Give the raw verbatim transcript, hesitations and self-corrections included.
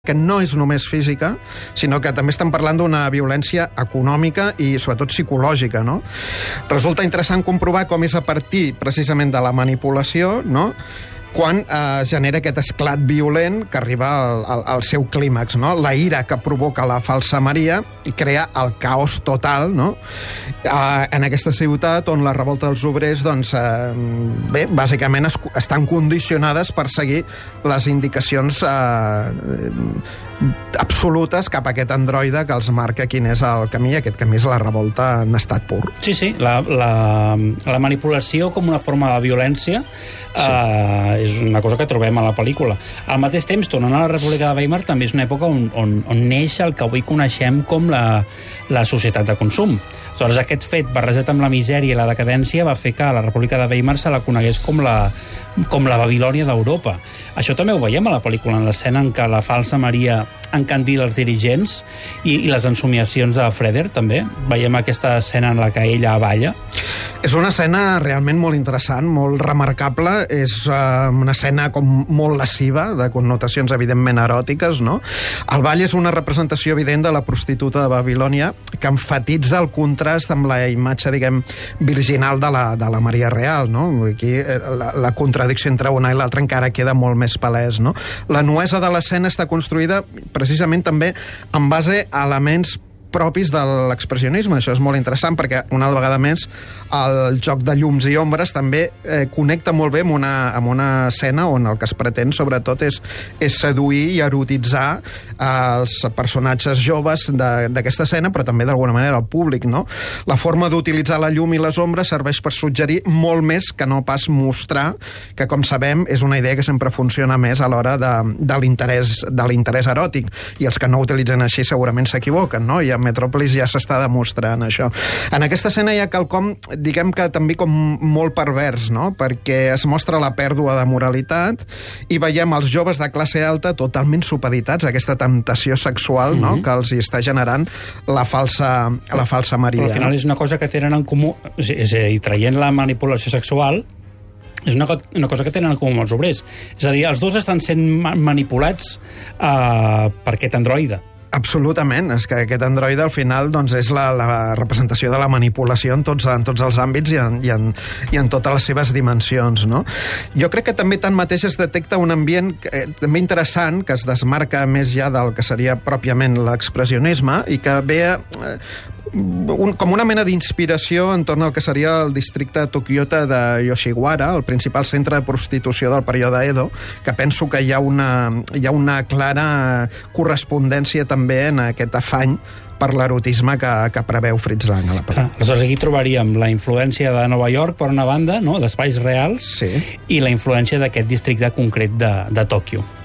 que no és només física, sinó que també estem parlant d'una violència econòmica i sobretot psicològica, no? Resulta interessant comprovar com és a partir precisament de la manipulació, no?, quan es eh, genera aquest esclat violent que arriba al, al, al seu clímax, no? La ira que provoca la falsa Maria i crea el caos total, no? Eh, en aquesta ciutat on la revolta dels obrers, doncs, eh, bé, bàsicament es, estan condicionades per seguir les indicacions eh, absolutes cap a aquest androide que els marca quin és el camí, i aquest camí és la revolta en estat pur. Sí, sí, la, la, la manipulació com una forma de violència sí. eh, és una cosa que trobem a la pel·lícula. Al mateix temps, tornant a la República de Weimar, també és una època on, on, on neix el que avui coneixem com la, la societat de consum. Aleshores, aquest fet, barrejat amb la misèria i la decadència, va fer que la República de Weimar se la conegués com la, com la Babilònia d'Europa. Això també ho veiem a la pel·lícula, en l'escena en què la falsa Maria encandila els dirigents i, i les ensomiacions de Freder, també. Veiem aquesta escena en la que ella balla. És una escena realment molt interessant, molt remarcable. És uh, una escena com molt lasciva, de connotacions evidentment eròtiques, no? El ball és una representació evident de la prostituta de Babilònia que enfatitza el contrast amb la imatge, diguem, virginal de la, de la Maria Real, no? Aquí la, la contradicció entre una i l'altra encara queda molt més palès, no? La nuesa de l'escena està construïda precisament també en base a elements propis de l'expressionisme. Això és molt interessant perquè, una vegada més, el joc de llums i ombres també eh, connecta molt bé amb una, amb una escena on el que es pretén, sobretot, és, és seduir i erotitzar eh, els personatges joves d'aquesta escena, però també, d'alguna manera, el públic, no? La forma d'utilitzar la llum i les ombres serveix per suggerir molt més que no pas mostrar, que, com sabem, és una idea que sempre funciona més a l'hora de, de l'interès de l'interès eròtic, i els que no ho utilitzen així segurament s'equivoquen, no? I a Metròpolis ja s'està demostrant això. En aquesta escena hi ha quelcom, diguem que també com molt pervers, no? Perquè es mostra la pèrdua de moralitat i veiem els joves de classe alta totalment supeditats a aquesta temptació sexual, no? Mm-hmm. Que els hi està generant la falsa, la falsa Maria. Però al final és una cosa que tenen en comú, és a dir, traient la manipulació sexual, és una, una cosa que tenen en comú els obrers. És a dir, els dos estan sent manipulats uh, per aquest androide. Absolutament, és que aquest androide al final doncs, és la, la representació de la manipulació en tots, en tots els àmbits i en, i, en, i en totes les seves dimensions, no? Jo crec que també tanmateix es detecta un ambient eh, també interessant, que es desmarca més ja del que seria pròpiament l'expressionisme i que ve eh, un, com una mena d'inspiració entorn al que seria el districte Tokiyota de Yoshiwara, el principal centre de prostitució del període Edo, que penso que hi ha una, hi ha una clara correspondència també en aquest afany per l'erotisme que, que preveu Fritz Lang a la pel·lícula. Aleshores, aquí trobaríem la influència de Nova York, per una banda, no?, d'espais reals, sí. I la influència d'aquest districte concret de, de Tòquio.